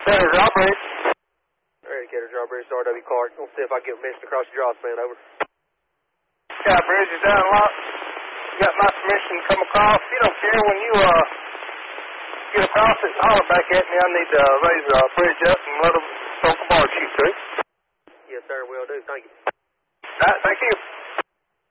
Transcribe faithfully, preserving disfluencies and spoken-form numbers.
Center drawbridge. Indicator drawbridge to R W Clark. We'll see if I can get permission across your draw span. Over. Yeah, bridge is down locked. You got my permission to come across. You don't care when you uh get across it, holler back at me. I need to raise the bridge up and